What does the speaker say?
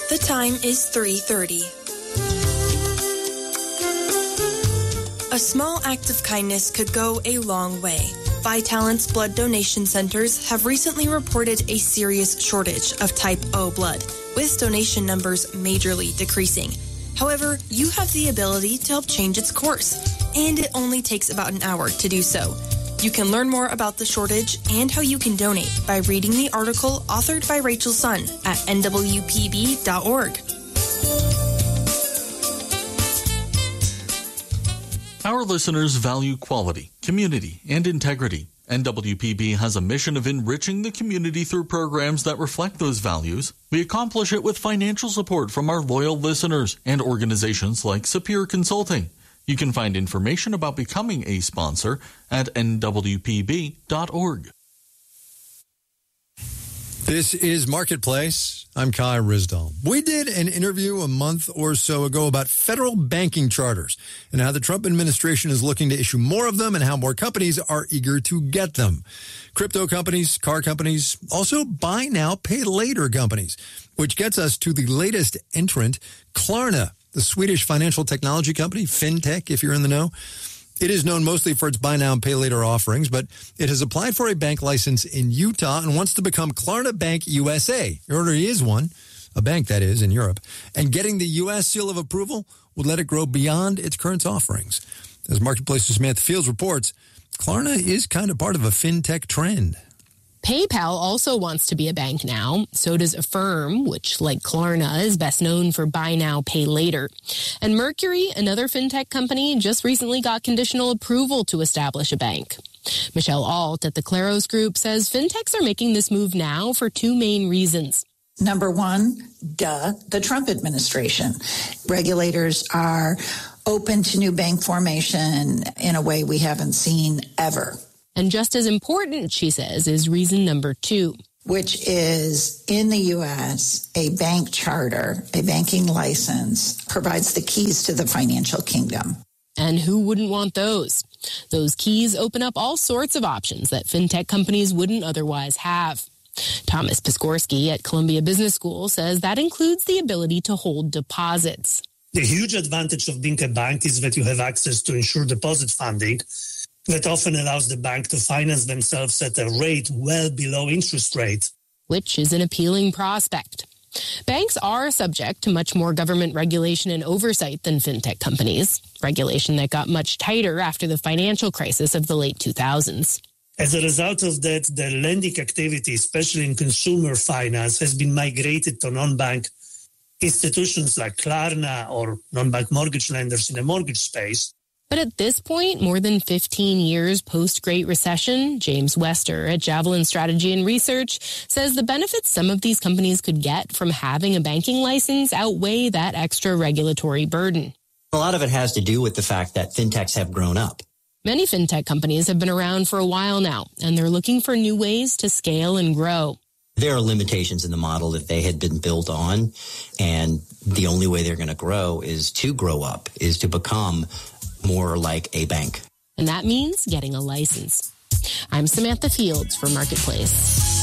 The time is 3:30. A small act of kindness could go a long way. Vitalent's blood donation centers have recently reported a serious shortage of type O blood, with donation numbers majorly decreasing. However, you have the ability to help change its course, and it only takes about an hour to do so. You can learn more about the shortage and how you can donate by reading the article authored by Rachel Sun at nwpb.org. Our listeners value quality, community, and integrity. NWPB has a mission of enriching the community through programs that reflect those values. We accomplish it with financial support from our loyal listeners and organizations like Sapir Consulting. You can find information about becoming a sponsor at nwpb.org. This is Marketplace. I'm Kai Risdall. We did an interview a month or so ago about federal banking charters and how the Trump administration is looking to issue more of them and how more companies are eager to get them. Crypto companies, car companies, also buy now, pay later companies, which gets us to the latest entrant, Klarna, the Swedish financial technology company, fintech, if you're in the know. It is known mostly for its buy now and pay later offerings, but it has applied for a bank license in Utah and wants to become Klarna Bank USA. There already is one, a bank that is, in Europe. And getting the U.S. seal of approval would let it grow beyond its current offerings. As Marketplace's Samantha Fields reports, Klarna is kind of part of a fintech trend. PayPal also wants to be a bank now. So does Affirm, which, like Klarna, is best known for buy now, pay later. And Mercury, another fintech company, just recently got conditional approval to establish a bank. Michelle Alt at the Claros Group says fintechs are making this move now for two main reasons. Number one, the Trump administration. Regulators are open to new bank formation in a way we haven't seen ever. And just as important, she says, is reason number two, which is in the U.S., a bank charter, a banking license, provides the keys to the financial kingdom. And who wouldn't want those? Those keys open up all sorts of options that fintech companies wouldn't otherwise have. Thomas Piskorski at Columbia Business School says that includes the ability to hold deposits. The huge advantage of being a bank is that you have access to insured deposit funding that often allows the bank to finance themselves at a rate well below interest rate, which is an appealing prospect. Banks are subject to much more government regulation and oversight than fintech companies, regulation that got much tighter after the financial crisis of the late 2000s. As a result of that, the lending activity, especially in consumer finance, has been migrated to non-bank institutions like Klarna or non-bank mortgage lenders in the mortgage space. But at this point, more than 15 years post-Great Recession, James Wester at Javelin Strategy and Research says the benefits some of these companies could get from having a banking license outweigh that extra regulatory burden. A lot of it has to do with the fact that fintechs have grown up. Many fintech companies have been around for a while now, and they're looking for new ways to scale and grow. There are limitations in the model that they had been built on, and the only way they're going to grow is to grow up, is to become more like a bank. And that means getting a license. I'm Samantha Fields for Marketplace.